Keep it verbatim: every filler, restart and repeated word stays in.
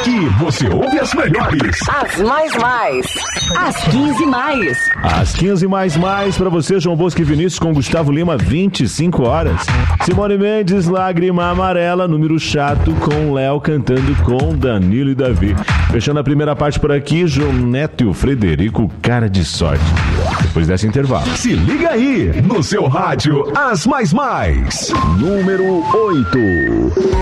Aqui você ouve as melhores. As mais mais. As quinze mais. As quinze mais mais pra você, João Bosco e Vinícius com Gustavo Lima, vinte e cinco horas. Simone Mendes, Lágrima Amarela, número chato com Léo cantando com Danilo e Davi. Fechando a primeira parte por aqui, João Neto e o Frederico, Cara de Sorte. Depois desse intervalo. Se liga aí, no seu rádio, As Mais Mais. Número oito.